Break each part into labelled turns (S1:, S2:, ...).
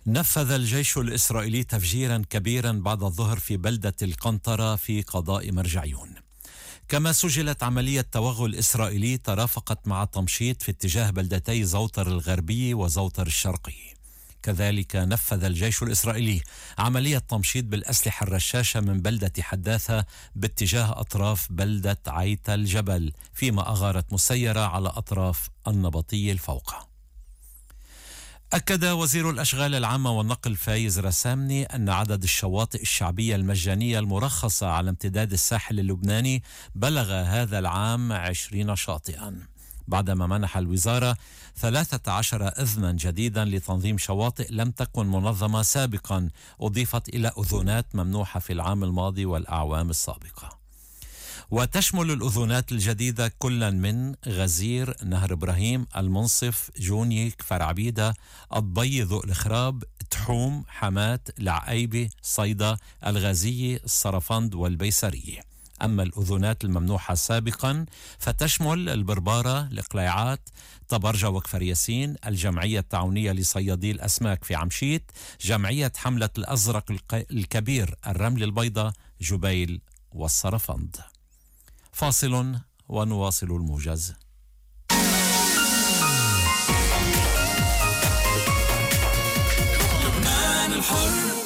S1: نفذ الجيش الإسرائيلي تفجيرا كبيرا بعد الظهر في بلدة القنطرة في قضاء مرجعيون. كما سجلت عملية توغل إسرائيلي ترافقت مع تمشيط في اتجاه بلدتي زوطر الغربي وزوطر الشرقي. كذلك نفذ الجيش الإسرائيلي عملية تمشيط بالأسلحة الرشاشة من بلدة حداثة باتجاه أطراف بلدة عيت الجبل، فيما أغارت مسيرة على أطراف النبطي الفوقة. أكد وزير الأشغال العامة والنقل فايز رسامني أن عدد الشواطئ الشعبية المجانية المرخصة على امتداد الساحل اللبناني بلغ هذا العام 20 شاطئا، بعدما منح الوزارة 13 إذنا جديدا لتنظيم شواطئ لم تكن منظمة سابقا، أضيفت إلى أذونات ممنوحة في العام الماضي والأعوام السابقة. وتشمل الأذونات الجديدة كلا من غزير، نهر إبراهيم، المنصف، جوني، كفر عبيدة، الضي، ذو الخراب، تحوم، حمات، العقيبة، صيدا، الغازية، الصرفند والبيسرية. أما الأذونات الممنوحة سابقا فتشمل البربارة، القليعات، طبرجة وكفر ياسين، الجمعية التعاونية لصيادي الأسماك في عمشيت، جمعية حملة الأزرق الكبير، الرمل البيضاء، جبيل والصرفند. فاصل ونواصل الموجز. لبنان الحر.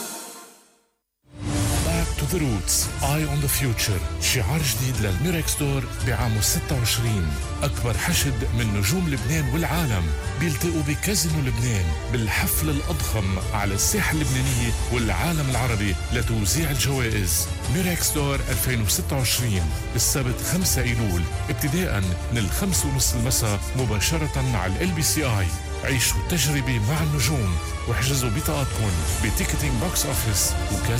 S2: Back to the roots, Eye on the future، شعار جديد للميريك ستور بعام 26. أكبر حشد من نجوم لبنان والعالم بيلتقوا بكازينو لبنان بالحفل الأضخم على الساحة اللبنانية والعالم العربي لتوزيع الجوائز. ميريك ستور 2026 السبت 5 أيلول ابتداء من 5:30 المساء مباشرة على LBCI. عيشوا التجربة مع النجوم واحجزوا بطاقتكم بتيكتينج بوكس أوفيس وكازينو.